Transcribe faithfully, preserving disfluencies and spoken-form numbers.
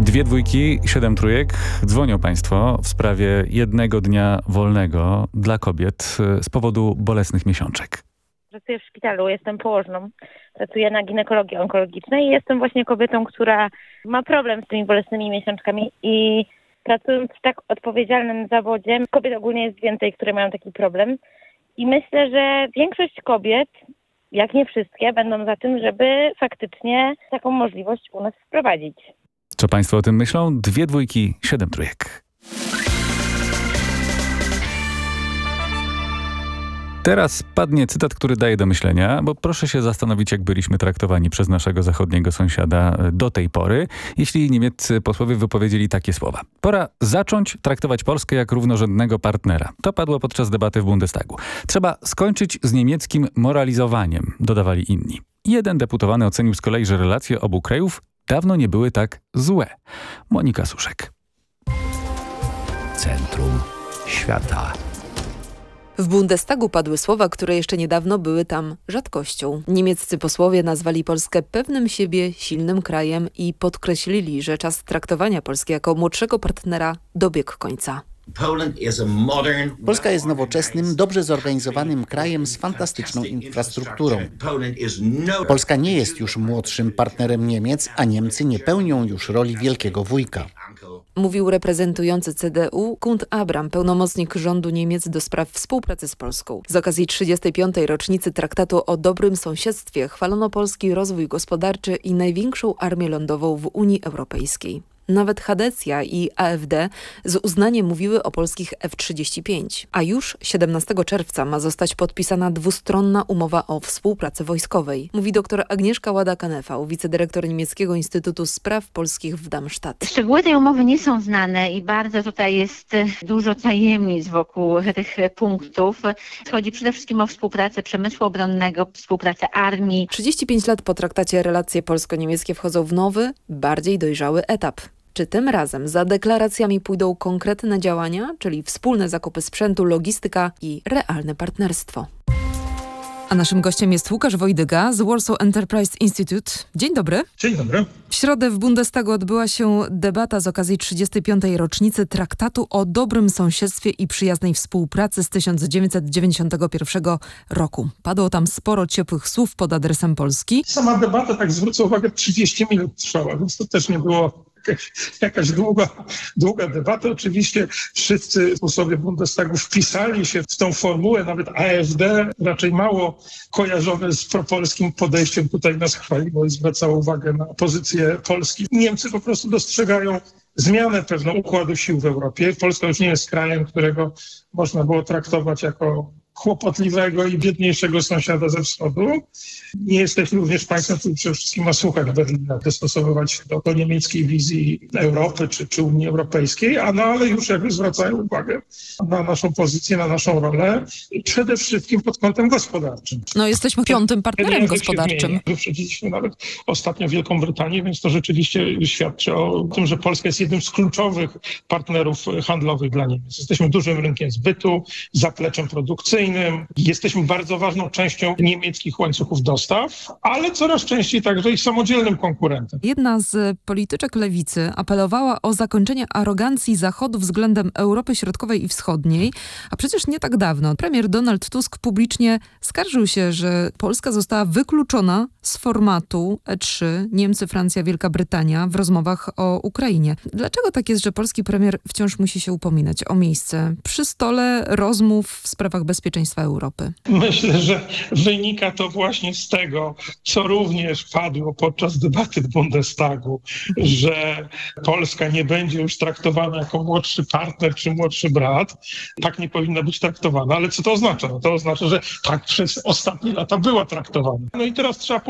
Dwie dwójki, siedem trójek. Dzwonią państwo w sprawie jednego dnia wolnego dla kobiet z powodu bolesnych miesiączek. Pracuję w szpitalu, jestem położną. Pracuję na ginekologii onkologicznej i jestem właśnie kobietą, która ma problem z tymi bolesnymi miesiączkami i pracując w tak odpowiedzialnym zawodzie, kobiet ogólnie jest więcej, które mają taki problem. I myślę, że większość kobiet, jak nie wszystkie, będą za tym, żeby faktycznie taką możliwość u nas wprowadzić. Co państwo o tym myślą? Dwie dwójki, siedem trójek. Teraz padnie cytat, który daje do myślenia, bo proszę się zastanowić, jak byliśmy traktowani przez naszego zachodniego sąsiada do tej pory, jeśli niemieccy posłowie wypowiedzieli takie słowa. Pora zacząć traktować Polskę jak równorzędnego partnera. To padło podczas debaty w Bundestagu. Trzeba skończyć z niemieckim moralizowaniem, dodawali inni. Jeden deputowany ocenił z kolei, że relacje obu krajów dawno nie były tak złe. Monika Suszek. Centrum Świata. W Bundestagu padły słowa, które jeszcze niedawno były tam rzadkością. Niemieccy posłowie nazwali Polskę pewnym siebie, silnym krajem i podkreślili, że czas traktowania Polski jako młodszego partnera dobiegł końca. Polska jest nowoczesnym, dobrze zorganizowanym krajem z fantastyczną infrastrukturą. Polska nie jest już młodszym partnerem Niemiec, a Niemcy nie pełnią już roli wielkiego wujka. Mówił reprezentujący C D U Kurt Abraham, pełnomocnik rządu Niemiec do spraw współpracy z Polską. Z okazji trzydziestej piątej rocznicy Traktatu o dobrym sąsiedztwie chwalono polski rozwój gospodarczy i największą armię lądową w Unii Europejskiej. Nawet Hadecja i A F D z uznaniem mówiły o polskich F trzydzieści pięć. A już siedemnastego czerwca ma zostać podpisana dwustronna umowa o współpracy wojskowej, mówi dr Agnieszka Łada-Kanefał, wicedyrektor Niemieckiego Instytutu Spraw Polskich w Darmstadt. Szczegóły tej umowy nie są znane i bardzo tutaj jest dużo tajemnic wokół tych punktów. Chodzi przede wszystkim o współpracę przemysłu obronnego, współpracę armii. trzydzieści pięć lat po traktacie relacje polsko-niemieckie wchodzą w nowy, bardziej dojrzały etap. Czy tym razem za deklaracjami pójdą konkretne działania, czyli wspólne zakupy sprzętu, logistyka i realne partnerstwo? A naszym gościem jest Łukasz Wojdyga z Warsaw Enterprise Institute. Dzień dobry. Dzień dobry. W środę w Bundestagu odbyła się debata z okazji trzydziestej piątej rocznicy Traktatu o dobrym sąsiedztwie i przyjaznej współpracy z tysiąc dziewięćset dziewięćdziesiątego pierwszego roku. Padło tam sporo ciepłych słów pod adresem Polski. Sama debata, tak zwrócę uwagę, trzydzieści minut trwała, więc to też nie było jakaś, jakaś długa, długa debata. Oczywiście wszyscy posłowie Bundestagu wpisali się w tą formułę, nawet A F D raczej mało kojarzone z propolskim podejściem tutaj nas chwaliło i zwracało uwagę na pozycję Polski. Niemcy po prostu dostrzegają zmianę pewną układu sił w Europie. Polska już nie jest krajem, którego można było traktować jako kłopotliwego i biedniejszego sąsiada ze wschodu. Nie jesteśmy również państwem, który przede wszystkim ma słuchać Berlina, dostosowywać się do, do niemieckiej wizji Europy czy, czy Unii Europejskiej, a no ale już jakby zwracają uwagę na naszą pozycję, na naszą rolę, przede wszystkim pod kątem gospodarczym. No jesteśmy piątym partnerem gospodarczym. Wyprzedziliśmy nawet ostatnio Wielką Brytanię, więc to rzeczywiście świadczy o tym, że Polska jest jednym z kluczowych partnerów handlowych dla Niemiec. Jesteśmy dużym rynkiem zbytu, zapleczem produkcyjnym, jesteśmy bardzo ważną częścią niemieckich łańcuchów dostaw, ale coraz częściej także ich samodzielnym konkurentem. Jedna z polityczek lewicy apelowała o zakończenie arogancji Zachodu względem Europy Środkowej i Wschodniej, a przecież nie tak dawno premier Donald Tusk publicznie skarżył się, że Polska została wykluczona z formatu E trzy, Niemcy, Francja, Wielka Brytania w rozmowach o Ukrainie. Dlaczego tak jest, że polski premier wciąż musi się upominać o miejsce przy stole rozmów w sprawach bezpieczeństwa Europy? Myślę, że wynika to właśnie z tego, co również padło podczas debaty w Bundestagu, że Polska nie będzie już traktowana jako młodszy partner czy młodszy brat. Tak nie powinna być traktowana. Ale co to oznacza? No to oznacza, że tak przez ostatnie lata była traktowana. No i teraz trzeba